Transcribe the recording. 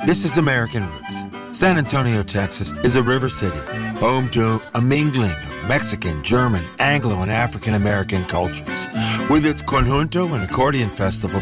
This is American Roots. San Antonio, Texas is a river city, home to a mingling of Mexican, German, Anglo, and African American cultures. With its conjunto and accordion festivals,